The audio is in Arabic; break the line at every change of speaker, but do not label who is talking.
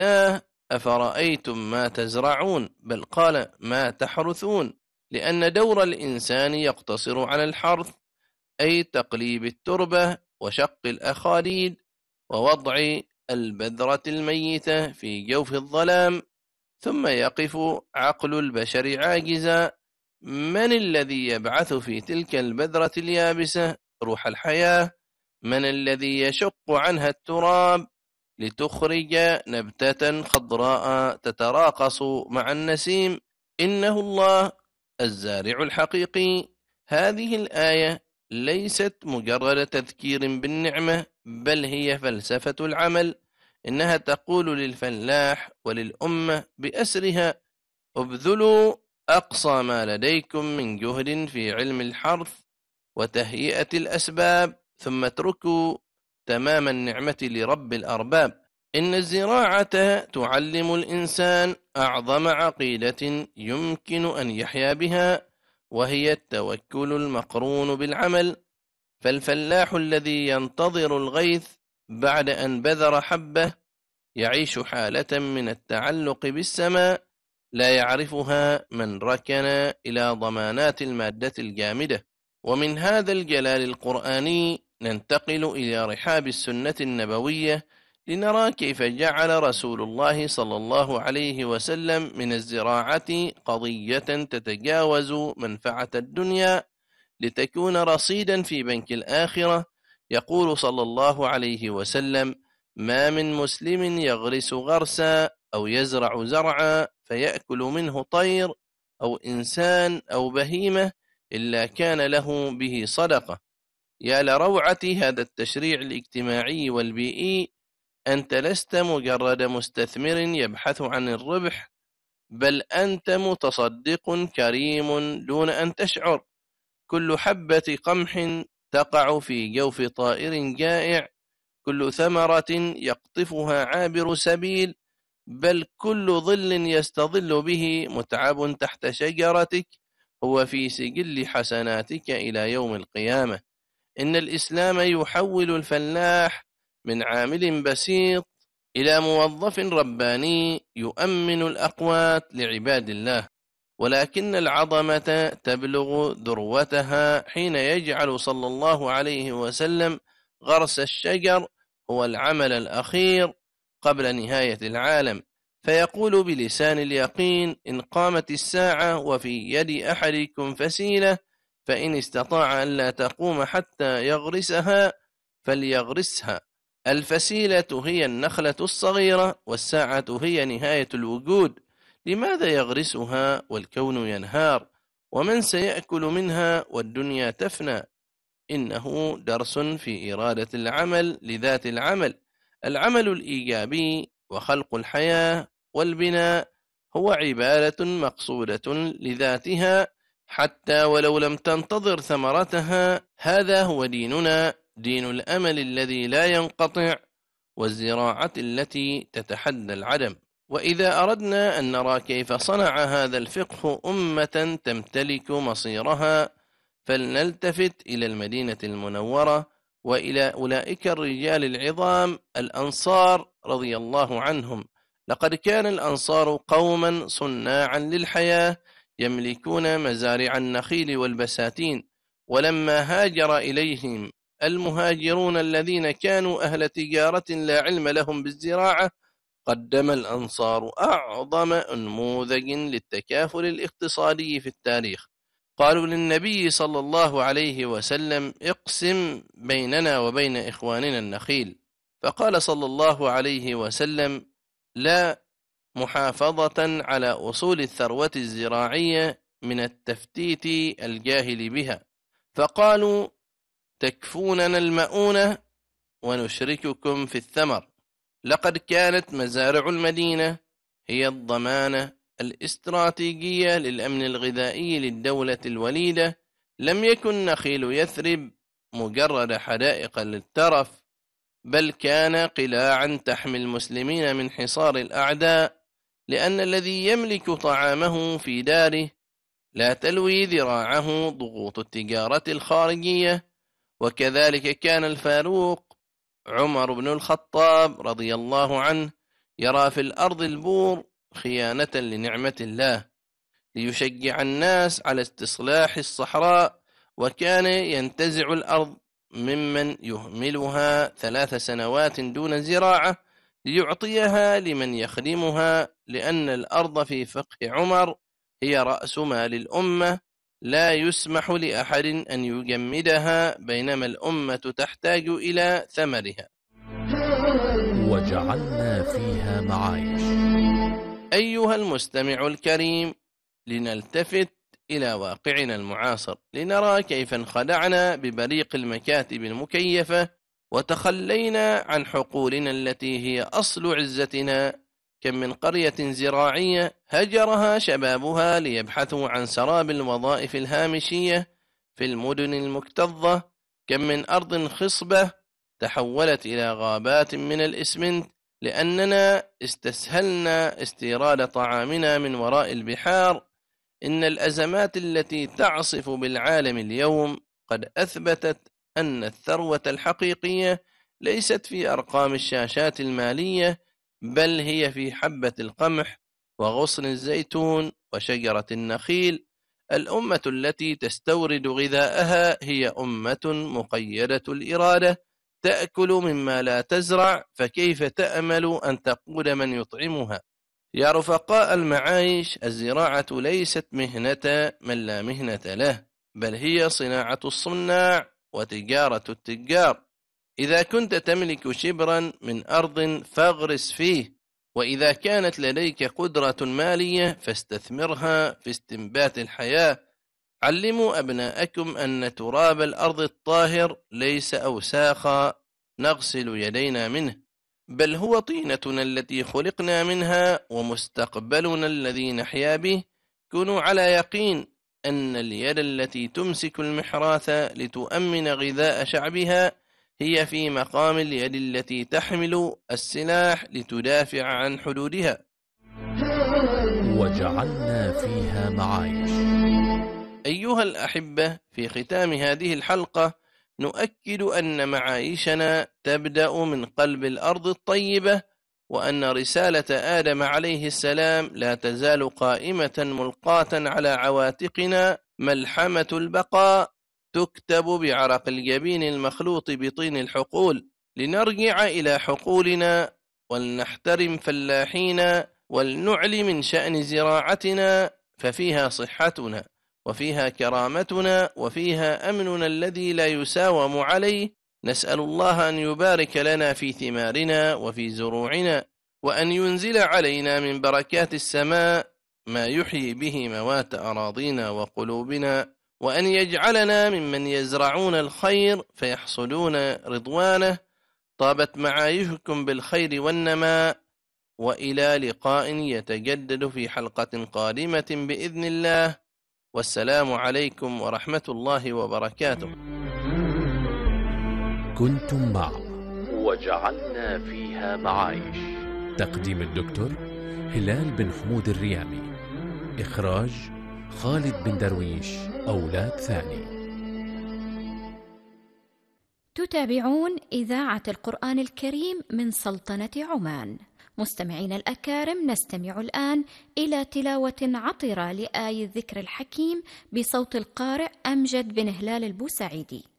أفرأيتم ما تزرعون، بل قال ما تحرثون، لأن دور الإنسان يقتصر على الحرث، أي تقليب التربة وشق الأخاديد ووضع البذرة الميتة في جوف الظلام. ثم يقف عقل البشر عاجزا: من الذي يبعث في تلك البذرة اليابسة روح الحياة؟ من الذي يشق عنها التراب لتخرج نبتة خضراء تتراقص مع النسيم؟ إنه الله الزارع الحقيقي. هذه الآية ليست مجرد تذكير بالنعمة، بل هي فلسفة العمل. إنها تقول للفلاح وللأمة بأسرها: ابذلوا أقصى ما لديكم من جهد في علم الحرث وتهيئة الأسباب، ثم اتركوا تمام النعمة لرب الأرباب. إن الزراعة تعلم الإنسان أعظم عقيدة يمكن أن يحيا بها، وهي التوكل المقرون بالعمل. فالفلاح الذي ينتظر الغيث بعد أن بذر حبه يعيش حالة من التعلق بالسماء لا يعرفها من ركن إلى ضمانات المادة الجامدة. ومن هذا الجلال القرآني ننتقل إلى رحاب السنة النبوية لنرى كيف جعل رسول الله صلى الله عليه وسلم من الزراعة قضية تتجاوز منفعة الدنيا لتكون رصيدا في بنك الآخرة. يقول صلى الله عليه وسلم: ما من مسلم يغرس غرسا أو يزرع زرعا فيأكل منه طير أو إنسان أو بهيمة إلا كان له به صدقة. يا لروعة هذا التشريع الاجتماعي والبيئي! أنت لست مجرد مستثمر يبحث عن الربح، بل أنت متصدق كريم دون أن تشعر. كل حبة قمح تقع في جوف طائر جائع، كل ثمرة يقطفها عابر سبيل، بل كل ظل يستظل به متعب تحت شجرتك هو في سجل حسناتك إلى يوم القيامة. إن الإسلام يحول الفلاح من عامل بسيط إلى موظف رباني يؤمن الأقوات لعباد الله. ولكن العظمة تبلغ ذروتها حين يجعل صلى الله عليه وسلم غرس الشجر هو العمل الأخير قبل نهاية العالم، فيقول بلسان اليقين: إن قامت الساعة وفي يد أحدكم فسيلة فإن استطاع أن لا تقوم حتى يغرسها فليغرسها. الفسيلة هي النخلة الصغيرة، والساعة هي نهاية الوجود. لماذا يغرسها والكون ينهار؟ ومن سيأكل منها والدنيا تفنى؟ إنه درس في إرادة العمل لذات العمل. العمل الإيجابي وخلق الحياة والبناء هو عبادة مقصودة لذاتها حتى ولو لم تنتظر ثمرتها. هذا هو ديننا، دين الأمل الذي لا ينقطع، والزراعة التي تتحدى العدم. وإذا أردنا أن نرى كيف صنع هذا الفقه أمة تمتلك مصيرها، فلنلتفت إلى المدينة المنورة وإلى أولئك الرجال العظام الأنصار رضي الله عنهم. لقد كان الأنصار قوما صناعا للحياة، يملكون مزارع النخيل والبساتين. ولما هاجر إليهم المهاجرون الذين كانوا أهل تجارة لا علم لهم بالزراعة، قدم الأنصار أعظم نموذج للتكافل الاقتصادي في التاريخ. قالوا للنبي صلى الله عليه وسلم: اقسم بيننا وبين إخواننا النخيل. فقال صلى الله عليه وسلم: لا محافظة على أصول الثروة الزراعية من التفتيت الجاهل بها. فقالوا: تكفوننا المؤونة ونشرككم في الثمر. لقد كانت مزارع المدينة هي الضمانة الاستراتيجية للأمن الغذائي للدولة الوليدة. لم يكن نخيل يثرب مجرد حدائق للترف، بل كان قلاعا تحمي المسلمين من حصار الأعداء، لأن الذي يملك طعامه في داره لا تلوي ذراعه ضغوط التجارة الخارجية. وكذلك كان الفاروق عمر بن الخطاب رضي الله عنه يرى في الأرض البور خيانة لنعمة الله، ليشجع الناس على استصلاح الصحراء، وكان ينتزع الأرض ممن يهملها 3 سنوات دون زراعة ليعطيها لمن يخدمها، لأن الأرض في فقه عمر هي رأس مال الأمة، لا يسمح لأحد أن يجمدها، بينما الأمة تحتاج إلى ثمرها.
وجعلنا فيها معايش.
أيها المستمع الكريم، لنلتفت إلى واقعنا المعاصر لنرى كيف انخدعنا ببريق المكاتب المكيفة وتخلينا عن حقولنا التي هي أصل عزتنا. كم من قرية زراعية هجرها شبابها ليبحثوا عن سراب الوظائف الهامشية في المدن المكتظة. كم من أرض خصبة تحولت إلى غابات من الإسمنت لأننا استسهلنا استيراد طعامنا من وراء البحار. إن الأزمات التي تعصف بالعالم اليوم قد أثبتت أن الثروة الحقيقية ليست في أرقام الشاشات المالية، بل هي في حبة القمح وغصن الزيتون وشجرة النخيل. الأمة التي تستورد غذاءها هي أمة مقيدة الإرادة، تأكل مما لا تزرع، فكيف تأمل أن تقود من يطعمها؟ يا رفقاء المعايش، الزراعة ليست مهنة من لا مهنة له، بل هي صناعة الصناع وتجارة التجار. إذا كنت تملك شبرا من أرض فاغرس فيه، وإذا كانت لديك قدرة مالية فاستثمرها في استنبات الحياة. علموا أبناءكم أن تراب الأرض الطاهر ليس أوساخا نغسل يدينا منه، بل هو طينتنا التي خلقنا منها ومستقبلنا الذي نحيا به. كونوا على يقين أن اليد التي تمسك المحراث لتؤمن غذاء شعبها هي في مقام اليد التي تحمل السلاح لتدافع عن حدودها.
وجعلنا فيها معايش.
أيها الأحبة، في ختام هذه الحلقة نؤكد أن معايشنا تبدأ من قلب الأرض الطيبة، وأن رسالة آدم عليه السلام لا تزال قائمة ملقاة على عواتقنا. ملحمة البقاء تكتب بعرق الجبين المخلوط بطين الحقول. لنرجع إلى حقولنا ولنحترم فلاحينا ولنعلي من شأن زراعتنا، ففيها صحتنا وفيها كرامتنا وفيها أمننا الذي لا يساوم عليه. نسأل الله أن يبارك لنا في ثمارنا وفي زروعنا، وأن ينزل علينا من بركات السماء ما يحيي به موات أراضينا وقلوبنا، وأن يجعلنا ممن يزرعون الخير فيحصدون رضوانه. طابت معايشكم بالخير والنماء، وإلى لقاء يتجدد في حلقة قادمة بإذن الله، والسلام عليكم ورحمة الله وبركاته.
كنتم مع وجعلنا فيها معايش، تقديم الدكتور هلال بن حمود الريامي، إخراج خالد بن درويش، أولاد ثاني.
تتابعون إذاعة القرآن الكريم من سلطنة عمان. مستمعين الأكارم، نستمع الآن إلى تلاوة عطرة لآي الذكر الحكيم بصوت القارئ أمجد بن هلال البوسعيدي.